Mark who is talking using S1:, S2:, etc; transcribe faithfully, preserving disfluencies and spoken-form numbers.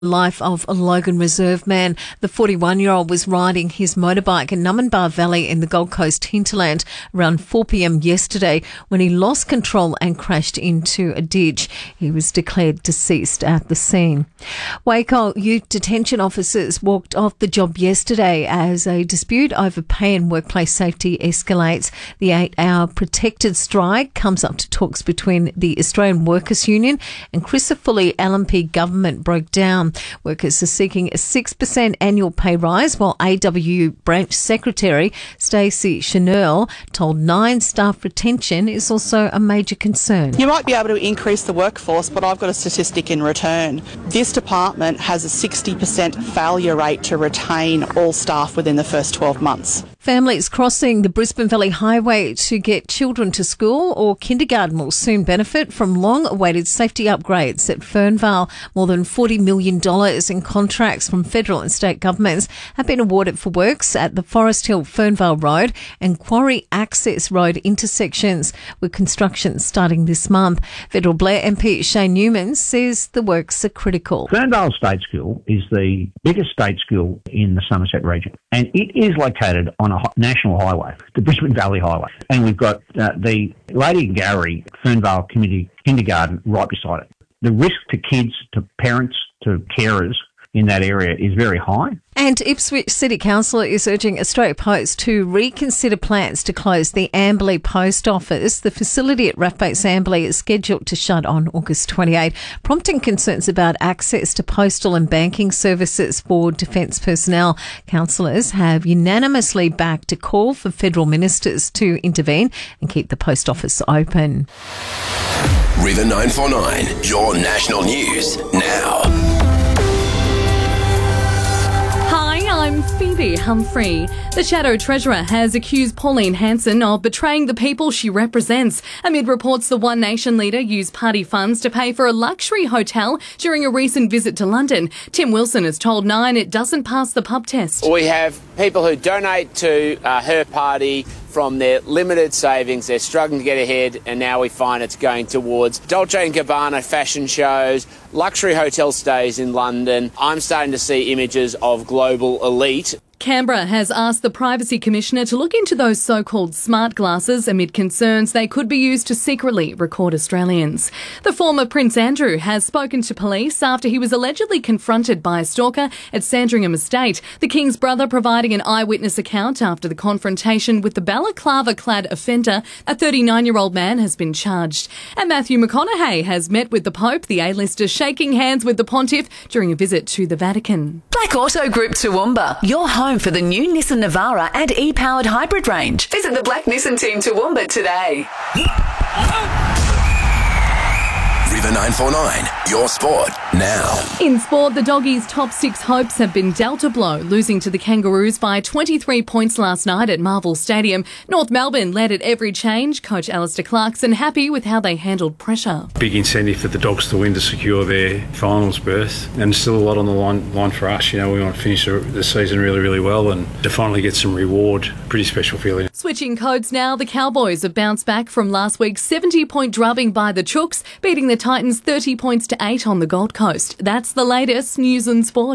S1: Life of a Logan Reserve man. The forty-one-year-old was riding his motorbike in Numinbah Valley in the Gold Coast hinterland around four p.m. yesterday when he lost control and crashed into a ditch. He was declared deceased at the scene. Waco youth detention officers walked off the job yesterday as a dispute over pay and workplace safety escalates. The eight-hour protected strike comes up to talks between the Australian Workers' Union and Crisafulli L M P government broke down. Workers are seeking a six percent annual pay rise, while A W U Branch Secretary Stacey Chanel told Nine staff retention is also a major concern.
S2: You might be able to increase the workforce, but I've got a statistic in return. This department has a sixty percent failure rate to retain all staff within the first twelve months.
S1: Families crossing the Brisbane Valley Highway to get children to school or kindergarten will soon benefit from long-awaited safety upgrades at Fernvale. More than forty million dollars in contracts from federal and state governments have been awarded for works at the Forest Hill Fernvale Road and Quarry Access Road intersections, with construction starting this month. Federal Blair M P Shane Newman says the works are critical.
S3: Fernvale State School is the biggest state school in the Somerset region, and it is located on a national highway, the Brisbane Valley Highway. And we've got uh, the Lady Gowrie Fernvale Community Kindergarten right beside it. The risk to kids, to parents, to carers in that area is very high.
S1: And Ipswich City Council is urging Australia Post to reconsider plans to close the Amberley Post Office. The facility at RAAF Base Amberley is scheduled to shut on August twenty-eighth, prompting concerns about access to postal and banking services for defence personnel. Councillors have unanimously backed a call for federal ministers to intervene and keep the post office open.
S4: River nine four nine, your national news now.
S5: I'm Phoebe Humphrey. The Shadow Treasurer has accused Pauline Hanson of betraying the people she represents amid reports the One Nation leader used party funds to pay for a luxury hotel during a recent visit to London. Tim Wilson has told Nine it doesn't pass the pub test.
S6: We have people who donate to uh, her party from their limited savings. They're struggling to get ahead, and now we find it's going towards Dolce and Gabbana fashion shows, luxury hotel stays in London. I'm starting to see images of global elite.
S5: Canberra has asked the Privacy Commissioner to look into those so-called smart glasses amid concerns they could be used to secretly record Australians. The former Prince Andrew has spoken to police after he was allegedly confronted by a stalker at Sandringham Estate. The King's brother providing an eyewitness account after the confrontation with the balaclava-clad offender. A thirty-nine-year-old man has been charged. And Matthew McConaughey has met with the Pope, the A-lister shaking hands with the Pontiff during a visit to the Vatican.
S7: Black Auto Group Toowoomba, your home for the new Nissan Navara and e-powered hybrid range. Visit the Black Nissan team Toowoomba today.
S4: River nine four nine, your sport now.
S5: In sport, the Doggies' top six hopes have been dealt a blow, losing to the Kangaroos by twenty-three points last night at Marvel Stadium. North Melbourne led at every change. Coach Alistair Clarkson happy with how they handled pressure.
S8: Big incentive for the Dogs to win to secure their finals berth, and still a lot on the line, line for us. You know, we want to finish the season really, really well and to finally get some reward. Pretty special feeling.
S5: Switching codes now, the Cowboys have bounced back from last week's seventy-point drubbing by the Chooks, beating the Titans thirty points to eight on the Gold Coast. That's the latest news and sport.